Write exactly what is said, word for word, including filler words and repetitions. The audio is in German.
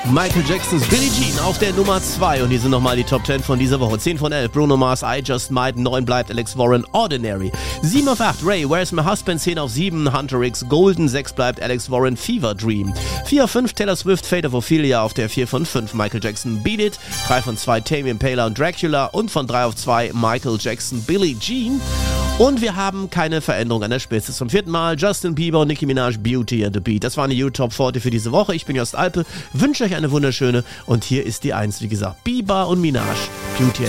Michael Jacksons Billie Jean auf der Nummer zwei und hier sind nochmal die Top zehn von dieser Woche. zehn von elf, Bruno Mars, I Just Might, neun bleibt Alex Warren, Ordinary. sieben auf acht, Ray, Where's My Husband, zehn auf sieben, Hunter X, Golden, sechs bleibt Alex Warren, Fever Dream. vier auf fünf, Taylor Swift, Fate of Ophelia auf der vier von fünf, Michael Jackson, Beat It, drei von zwei, Tame Impala und Dracula und von drei auf zwei, Michael Jackson, Billie Jean. Und wir haben keine Veränderung an der Spitze. Zum vierten Mal Justin Bieber und Nicki Minaj, Beauty and the Beat. Das waren die U-Top vierzig für diese Woche. Ich bin Jost Alpe, wünsche euch eine wunderschöne und hier ist die eins, wie gesagt, Bieber und Minaj, Beauty and the Beat.